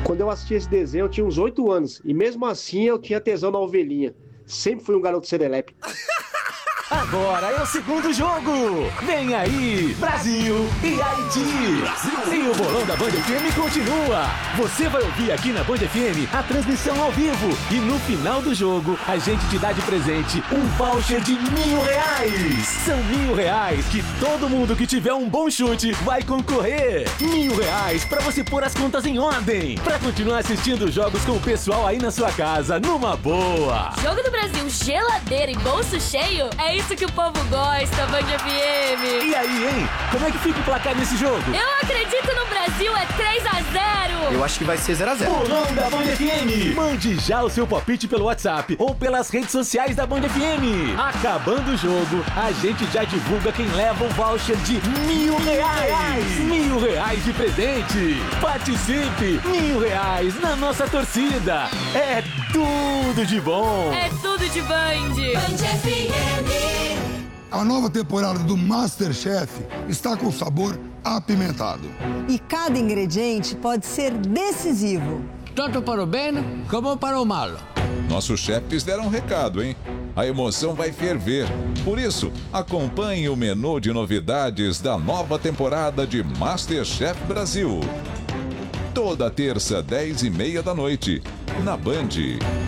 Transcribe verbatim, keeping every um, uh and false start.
Quando eu assisti esse desenho, eu tinha uns oito anos. E mesmo assim, eu tinha tesão na ovelhinha. Sempre fui um garoto serelepe. Agora é o segundo jogo. Vem aí, Brasil e Haiti. Brasil. E o bolão da Band F M continua. Você vai ouvir aqui na Band F M a transmissão ao vivo. E no final do jogo, a gente te dá de presente um voucher de mil reais. São mil reais que todo mundo que tiver um bom chute vai concorrer. Mil reais pra você pôr as contas em ordem. Pra continuar assistindo jogos com o pessoal aí na sua casa, numa boa. Jogo do Brasil, geladeira e bolso cheio? É isso que o povo gosta, Band F M. E aí, hein? Como é que fica o placar nesse jogo? Eu acredito no Brasil, é três a zero. Eu acho que vai ser zero a zero. Bolão da Band F M. Mande já o seu palpite pelo WhatsApp ou pelas redes sociais da Band F M. Acabando o jogo, a gente já divulga quem leva o voucher de mil reais. Mil reais de presente. Participe. Mil reais na nossa torcida. É tudo de bom. É tudo de Band. Band F M. A nova temporada do MasterChef está com sabor apimentado. E cada ingrediente pode ser decisivo. Tanto para o bem como para o mal. Nossos chefes deram um recado, hein? A emoção vai ferver. Por isso, acompanhe o menu de novidades da nova temporada de MasterChef Brasil. Toda terça, dez e meia da noite, na Band.